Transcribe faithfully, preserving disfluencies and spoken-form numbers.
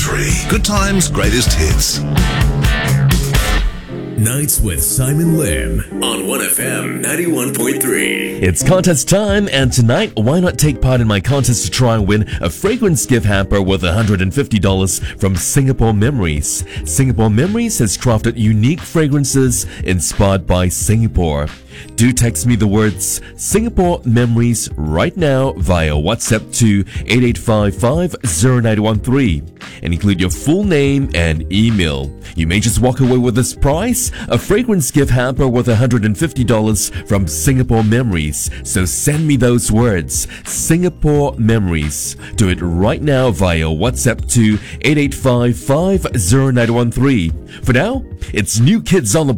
three. Good times, greatest hits. Nights with Simon Lim on one F M ninety-one point three. It's contest time, and tonight, why not take part in my contest to try and win a fragrance gift hamper worth one hundred fifty dollars from Singapore Memories. Singapore Memories has crafted unique fragrances inspired by Singapore. Do text me the words Singapore Memories right now via WhatsApp to eight eight five five zero nine one three and include your full name and email. You may just walk away with this prize, a fragrance gift hamper worth one hundred fifty dollars from Singapore Memories. So send me those words, Singapore Memories. Do it right now via WhatsApp to eight eight five five zero nine one three. For now, it's New Kids on the Block.